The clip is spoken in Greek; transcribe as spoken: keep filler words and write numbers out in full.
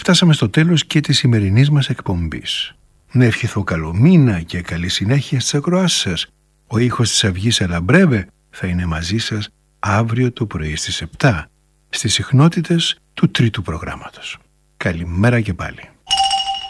φτάσαμε στο τέλος και της σημερινής μας εκπομπής. Να ευχηθώ καλό μήνα και καλή συνέχεια στις ακροάσεις σας. Ο ήχος της Αυγής Αλαμπρέβε θα είναι μαζί σας αύριο το πρωί στις επτά στις συχνότητες του τρίτου προγράμματος. Καλημέρα και πάλι.